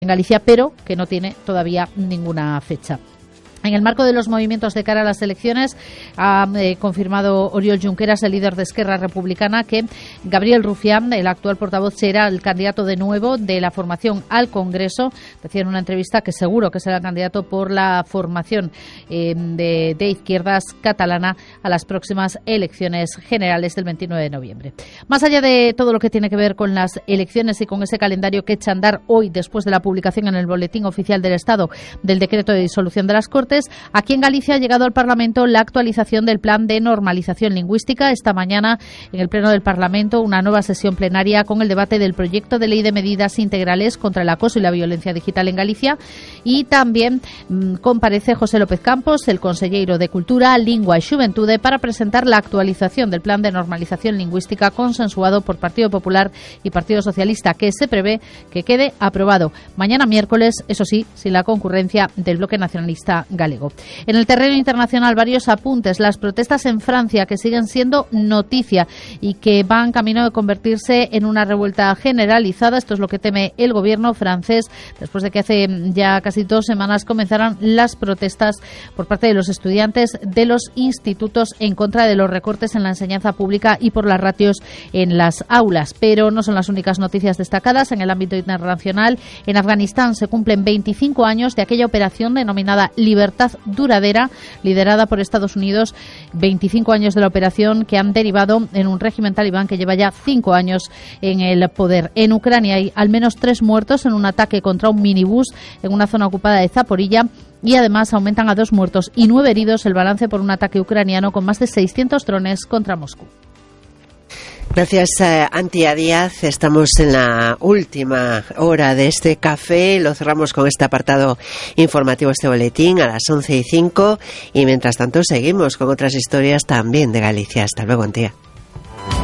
en Galicia, pero que no tiene todavía ninguna fecha. En el marco de los movimientos de cara a las elecciones, ha confirmado Oriol Junqueras, el líder de Esquerra Republicana, que Gabriel Rufián, el actual portavoz, será el candidato de nuevo de la formación al Congreso. Decía en una entrevista que seguro que será el candidato por la formación de izquierdas catalana a las próximas elecciones generales del 29 de noviembre. Más allá de todo lo que tiene que ver con las elecciones y con ese calendario que echa a andar hoy, después de la publicación en el Boletín Oficial del Estado del decreto de disolución de las Cortes, aquí en Galicia ha llegado al Parlamento la actualización del Plan de Normalización Lingüística. Esta mañana, en el Pleno del Parlamento, una nueva sesión plenaria con el debate del proyecto de ley de medidas integrales contra el acoso y la violencia digital en Galicia. Y también comparece José López Campos, el consellero de Cultura, Lingua e Xuventude, para presentar la actualización del Plan de Normalización Lingüística consensuado por Partido Popular y Partido Socialista, que se prevé que quede aprobado mañana miércoles, eso sí, sin la concurrencia del Bloque Nacionalista Galego. En el terreno internacional, varios apuntes. Las protestas en Francia, que siguen siendo noticia y que van camino de convertirse en una revuelta generalizada. Esto es lo que teme el gobierno francés, después de que hace ya casi 2 semanas comenzaran las protestas por parte de los estudiantes de los institutos en contra de los recortes en la enseñanza pública y por las ratios en las aulas. Pero no son las únicas noticias destacadas. En el ámbito internacional, en Afganistán se cumplen 25 años de aquella operación denominada Libertad Duradera, liderada por Estados Unidos. 25 años de la operación que han derivado en un régimen talibán que lleva ya 5 años en el poder. En Ucrania hay al menos 3 muertos en un ataque contra un minibús en una zona ocupada de Zaporilla, y además aumentan a 2 muertos y 9 heridos el balance por un ataque ucraniano con más de 600 drones contra Moscú. Gracias, Antía Díaz. Estamos en la última hora de este café. Lo cerramos con este apartado informativo, este boletín, a las 11:05. Y mientras tanto seguimos con otras historias también de Galicia. Hasta luego, Antía.